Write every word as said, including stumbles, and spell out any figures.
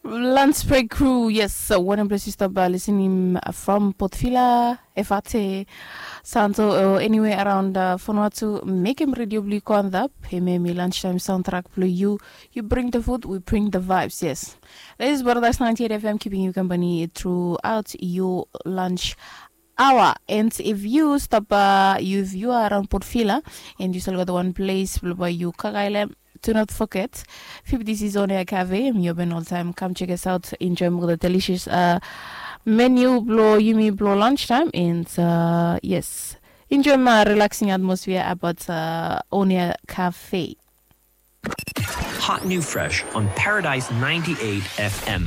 Lunch break crew, yes. So when I'm blessed to stop by listening from Port Vila, Efate, Santo, or anywhere around uh, Vanuatu, make him radio blue con up. Hey, me lunchtime soundtrack blue. You, you bring the food, we bring the vibes. Yes, this is Paradise ninety-eight F M, keeping you company throughout your lunch hour. And if you stop, uh, if you are around Port Vila and you still got one place by you, Kagaile. Do not forget, fifty season at Cafe, Mioben all time. Come check us out. Enjoy more the delicious uh, menu, blow, Yumi blow lunchtime. And uh, yes, enjoy my relaxing atmosphere about uh, Onia Cafe. Hot New Fresh on Paradise ninety-eight F M.